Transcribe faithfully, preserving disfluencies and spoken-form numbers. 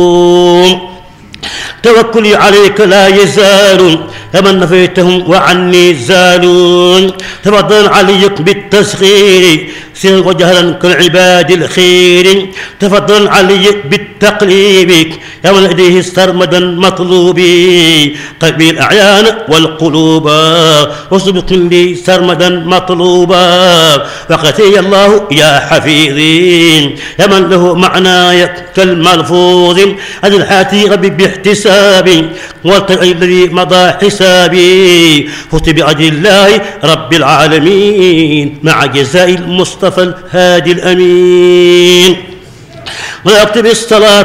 توكلي عليك لا يزال فمن نفيتهم وعني زالون. تفضل عليك بالتسخير سير وجهلا كالعباد الخير. تفضل علي بالتقليب يا من لديه سرمدا مطلوبي. قلبي الأعيان والقلوب وسبق لي سرمدا مطلوبا. وقتي الله يا حفيظي يا من له معناي كالملفوظ. أجل حياتي ربي باحتسابي والتقي الذي مضى حسابي. فزت بأجل الله رب العالمين مع جزاء المصطفى الهادي الأمين. ويكتب الصلاة